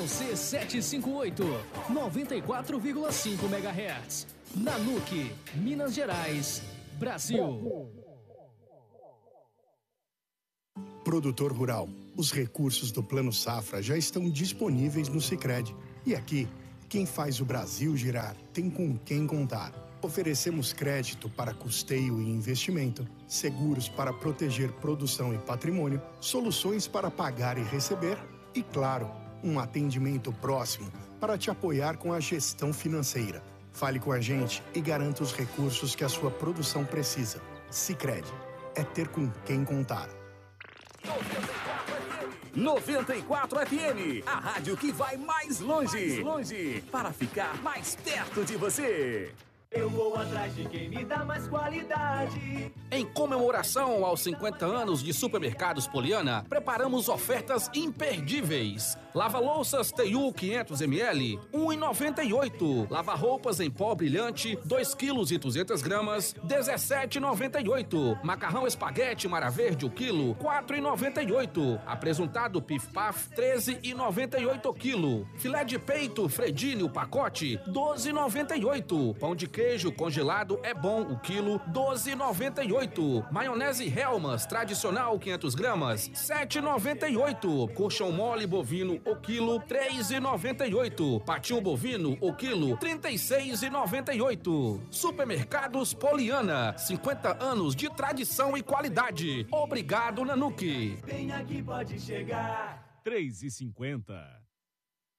C758, 94,5 MHz. Nanuque, Minas Gerais, Brasil. Produtor rural, os recursos do Plano Safra já estão disponíveis no Sicredi. E aqui, quem faz o Brasil girar tem com quem contar. Oferecemos crédito para custeio e investimento, seguros para proteger produção e patrimônio, soluções para pagar e receber e, claro, um atendimento próximo para te apoiar com a gestão financeira. Fale com a gente e garanta os recursos que a sua produção precisa. Sicredi, é ter com quem contar. 94 FM, a rádio que vai mais longe, para ficar mais perto de você. Eu vou atrás de quem me dá mais qualidade. Em comemoração aos 50 anos de Supermercados Poliana, preparamos ofertas imperdíveis. Lava-louças TU 500ml, R$ 1,98. Lava-roupas em pó brilhante, 2 kg e 200 gramas, R$ 17,98. Macarrão espaguete Mara Verde, 1 kg, R$ 4,98. Apresuntado Pif Paf, R$ 13,98 kg. Filé de peito Fredini, o pacote, R$ 12,98. Pão de queijo congelado é bom, o quilo, R$ 12,98. Maionese Helmas, tradicional, 500 gramas, R$ 7,98. Colchão mole bovino, o quilo, R$ 3,98. Patinho bovino, o quilo, R$ 36,98. Supermercados Poliana, 50 anos de tradição e qualidade. Obrigado, Nanuque. Vem aqui, pode chegar. 3,50.